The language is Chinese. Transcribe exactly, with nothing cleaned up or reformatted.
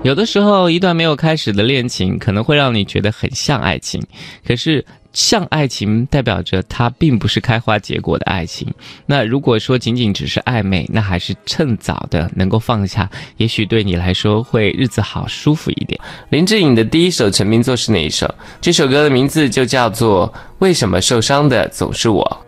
有的时候一段没有开始的恋情可能会让你觉得很像爱情，可是像爱情代表着它并不是开花结果的爱情。那如果说仅仅只是暧昧，那还是趁早的能够放下，也许对你来说会日子好舒服一点。林志颖的第一首成名作是哪一首？这首歌的名字就叫做《为什么受伤的总是我》。